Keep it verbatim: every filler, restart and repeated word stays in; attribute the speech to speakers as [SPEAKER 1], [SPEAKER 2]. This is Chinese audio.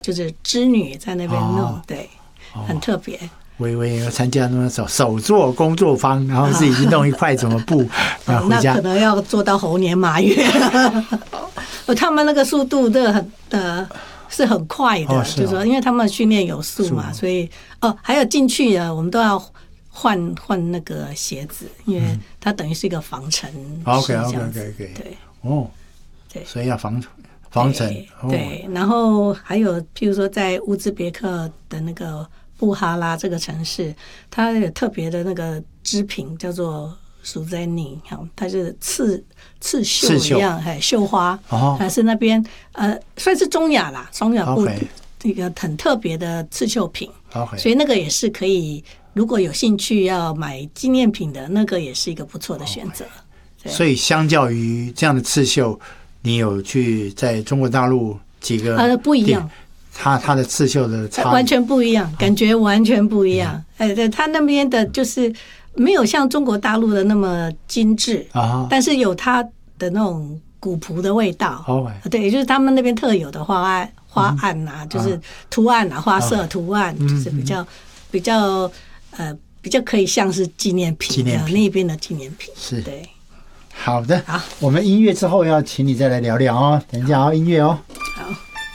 [SPEAKER 1] 就是织女在那边弄，哦、对，很特别。
[SPEAKER 2] 微微要参加那种手作工作坊，然后自己去弄一块什么布，然后回家。
[SPEAKER 1] 那可能要做到猴年马月。他们那个速度的很呃是很快的，哦哦、就是说，因为他们训练有素嘛，所以哦，还有进去啊，我们都要换换那个鞋子，因为它等于是一个防尘。
[SPEAKER 2] OK OK OK OK。对，哦，对，所以要防防尘。
[SPEAKER 1] 对，然后还有譬如说在乌兹别克的那个布哈拉这个城市，它有特别的那个织品叫做苏珍妮，它是刺刺绣一样，还绣花，还是那边呃算是中亚啦，中亚布一个很特别的刺绣品，
[SPEAKER 2] okay.
[SPEAKER 1] 所以那个也是可以，如果有兴趣要买纪念品的，那个也是一个不错的选择。
[SPEAKER 2] Okay. 所以相较于这样的刺绣，你有去在中国大陆几个
[SPEAKER 1] 呃不一样。
[SPEAKER 2] 它它的刺绣的差
[SPEAKER 1] 完全不一样，感觉完全不一样。哎，对，它那边的就是没有像中国大陆的那么精致啊，但是有它的那种古朴的味道。哦，对，也就是他们那边特有的花案、花案啊，就是图案啊、花色图案，就是比较比较呃比较可以像是纪念品，纪念品那边的纪念品。
[SPEAKER 2] 是，
[SPEAKER 1] 对。
[SPEAKER 2] 好的，
[SPEAKER 1] 好，
[SPEAKER 2] 我们音乐之后要请你再来聊聊哦，等一下哦，音乐哦。